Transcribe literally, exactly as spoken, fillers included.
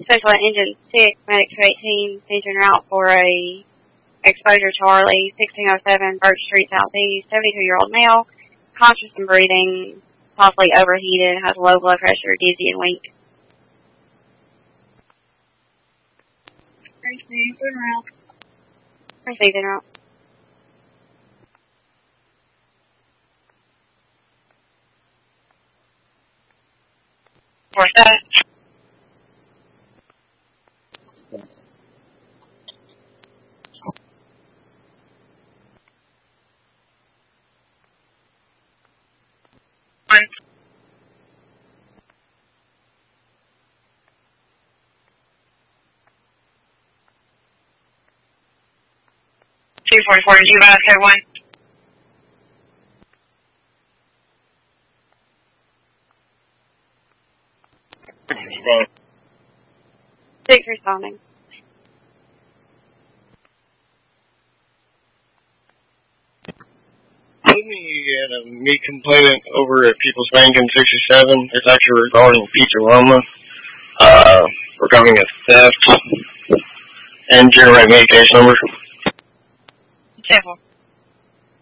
Special Engine six, Medic two eighteen, engine route for a exposure Charlie, sixteen oh seven Birch Street Southeast, seventy-two-year-old male, conscious and breathing, possibly overheated, has low blood pressure, dizzy and weak. Received en route. Received en route. For that. One. two forty-four, G Vasco one. Six responding. Let me get a meat complaint over at People's Bank in sixty-seven. It's actually regarding Pizza Roma, uh, regarding a theft, and generate me a case number. Careful.